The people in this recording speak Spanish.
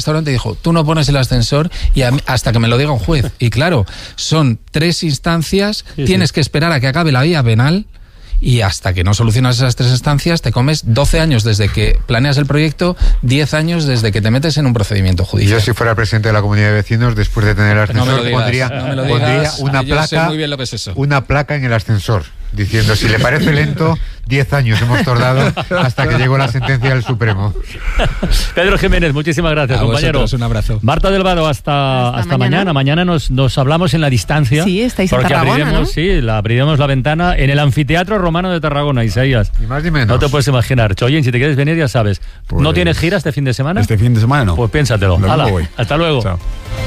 restaurante dijo, tú no pones el ascensor y hasta que me lo diga un juez. Y claro, son 3 instancias, tienes que esperar a que acabe la vía penal y hasta que no solucionas esas 3 instancias te comes 12 años desde que planeas el proyecto, 10 años desde que te metes en un procedimiento judicial. Yo si fuera presidente de la comunidad de vecinos, después de tener el ascensor, pondría una placa, sé muy bien lo que es eso. Una placa en el ascensor diciendo, si le parece lento, 10 años hemos tardado hasta que llegó la sentencia del Supremo. Pedro Jiménez, muchísimas gracias, compañero. Vosotros, un abrazo. Marta del Vado, hasta mañana. Mañana nos hablamos en la distancia. Sí, estáis en Tarragona, ¿no? Sí, abriremos la ventana en el Anfiteatro Romano de Tarragona, Isaías. Ni más ni menos. No te puedes imaginar. Choyen, si te quieres venir, ya sabes. Pues, ¿no tienes gira este fin de semana? Este fin de semana no. Pues piénsatelo. Hasta luego. Hasta luego. Chao.